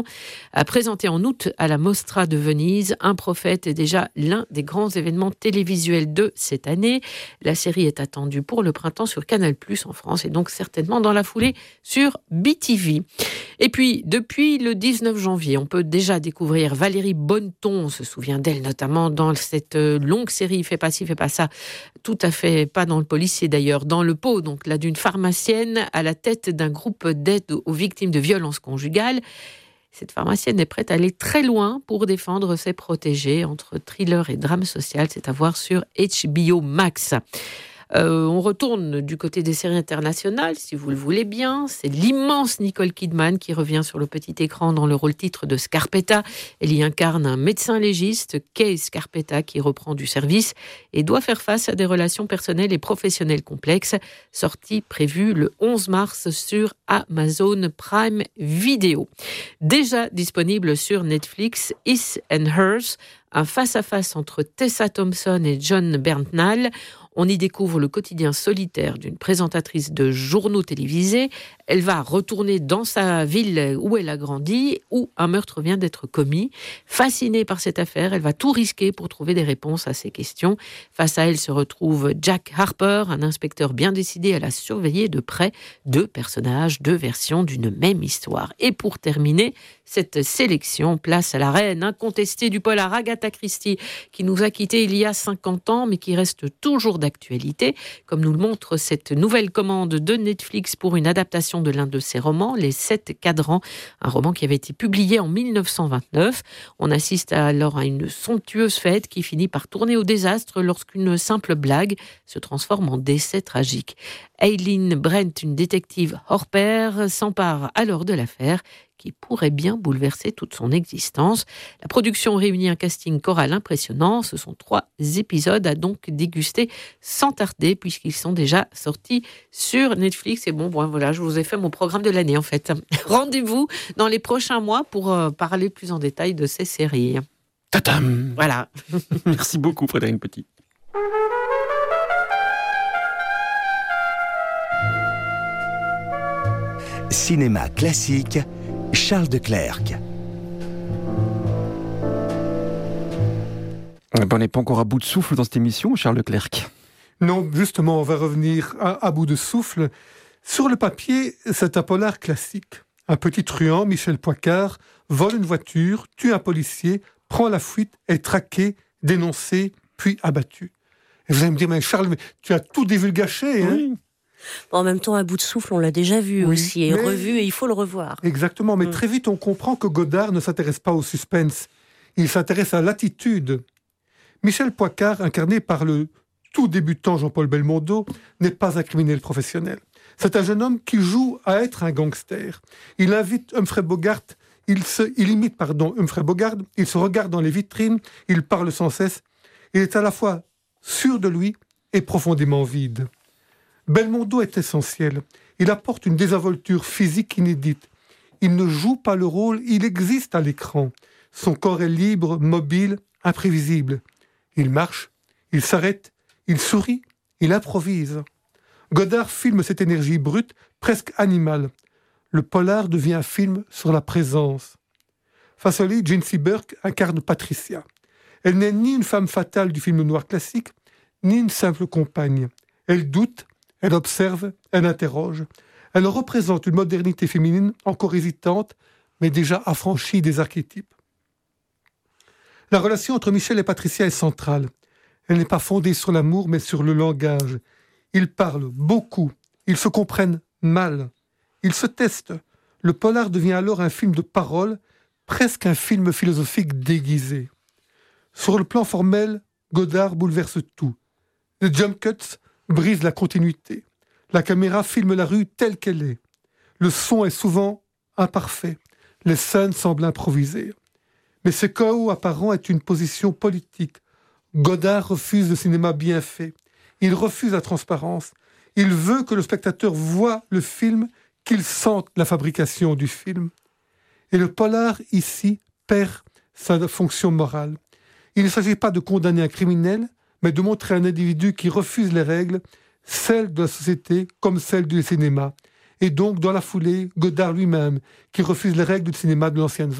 a présenté en août à la Mostra de Venise. Un prophète est déjà l'un des grands événements télévisuels de cette année. La série est attendue pour le printemps sur Canal+ en France et donc certainement dans la foulée sur BTV. Et puis, depuis le 19 janvier, on peut déjà découvrir Valérie Bonneton. On se souvient d'elle notamment dans cette longue série « Fais pas ci, fais pas ça ». Tout à fait, pas dans le policier d'ailleurs, dans le pot, donc là d'une pharmacienne à la tête d'un groupe d'aide aux victimes de violences conjugales. Cette pharmacienne est prête à aller très loin pour défendre ses protégés. Entre thriller et drame social, c'est à voir sur HBO Max. On retourne du côté des séries internationales, si vous le voulez bien. C'est l'immense Nicole Kidman qui revient sur le petit écran dans le rôle-titre de Scarpetta. Elle y incarne un médecin légiste, Kay Scarpetta, qui reprend du service et doit faire face à des relations personnelles et professionnelles complexes. Sortie prévue le 11 mars sur Amazon Prime Video. Déjà disponible sur Netflix, His and Hers, un face-à-face entre Tessa Thompson et John Bernthal. On y découvre le quotidien solitaire d'une présentatrice de journaux télévisés. Elle va retourner dans sa ville où elle a grandi, où un meurtre vient d'être commis. Fascinée par cette affaire, elle va tout risquer pour trouver des réponses à ses questions. Face à elle se retrouve Jack Harper, un inspecteur bien décidé à la surveiller de près. Deux personnages, deux versions d'une même histoire. Et pour terminer cette sélection, place à la reine incontestée du polar Agatha Christie, qui nous a quittés il y a 50 ans, mais qui reste toujours d'actualité, comme nous le montre cette nouvelle commande de Netflix pour une adaptation de l'un de ses romans, Les 7 cadrans, un roman qui avait été publié en 1929. On assiste alors à une somptueuse fête qui finit par tourner au désastre lorsqu'une simple blague se transforme en décès tragique. Aileen Brent, une détective hors pair, s'empare alors de l'affaire qui pourrait bien bouleverser toute son existence. La production réunit un casting choral impressionnant. Ce sont 3 épisodes à donc déguster sans tarder, puisqu'ils sont déjà sortis sur Netflix. Et bon, voilà, je vous ai fait mon programme de l'année, en fait. Rendez-vous dans les prochains mois pour parler plus en détail de ces séries. Tatam. Voilà. Merci beaucoup, Frédéric Petit. Cinéma classique, Charles de Clercq. On n'est pas encore à bout de souffle dans cette émission, Charles de Clercq. Non, justement, on va revenir à bout de souffle. Sur le papier, c'est un polar classique. Un petit truand, Michel Poicart, vole une voiture, tue un policier, prend la fuite, est traqué, dénoncé, puis abattu. Et vous allez me dire, mais Charles, tu as tout divulgaché, hein? Oui. En même temps, à bout de souffle, on l'a déjà vu aussi, et revu, et il faut le revoir. Exactement, mais très vite, on comprend que Godard ne s'intéresse pas au suspense. Il s'intéresse à l'attitude. Michel Poicart, incarné par le tout débutant Jean-Paul Belmondo, n'est pas un criminel professionnel. C'est un jeune homme qui joue à être un gangster. Il invite Humphrey Bogart, il imite Humphrey Bogart, il se regarde dans les vitrines, il parle sans cesse. Il est à la fois sûr de lui et profondément vide. Belmondo est essentiel. Il apporte une désinvolture physique inédite. Il ne joue pas le rôle, il existe à l'écran. Son corps est libre, mobile, imprévisible. Il marche, il s'arrête, il sourit, il improvise. Godard filme cette énergie brute, presque animale. Le polar devient un film sur la présence. Face à lui, Jane Seberg incarne Patricia. Elle n'est ni une femme fatale du film noir classique, ni une simple compagne. Elle doute, elle observe, elle interroge. Elle représente une modernité féminine encore hésitante, mais déjà affranchie des archétypes. La relation entre Michel et Patricia est centrale. Elle n'est pas fondée sur l'amour, mais sur le langage. Ils parlent beaucoup, ils se comprennent mal. Ils se testent. Le polar devient alors un film de parole, presque un film philosophique déguisé. Sur le plan formel, Godard bouleverse tout. Les jump cuts brisent la continuité. La caméra filme la rue telle qu'elle est. Le son est souvent imparfait. Les scènes semblent improvisées. Mais ce chaos apparent est une position politique. Godard refuse le cinéma bien fait. Il refuse la transparence. Il veut que le spectateur voie le film, qu'il sente la fabrication du film. Et le polar, ici, perd sa fonction morale. Il ne s'agit pas de condamner un criminel, mais de montrer un individu qui refuse les règles, celles de la société comme celles du cinéma, Et donc, dans la foulée, Godard lui-même, qui refuse les règles du cinéma de l'ancienne